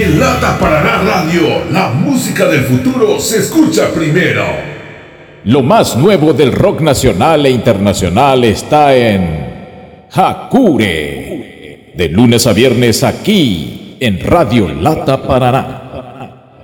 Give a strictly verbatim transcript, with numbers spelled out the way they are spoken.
En Lata Paraná Radio, la música del futuro se escucha primero. Lo más nuevo del rock nacional e internacional está en Hakure. De lunes a viernes aquí en Radio Lata Paraná.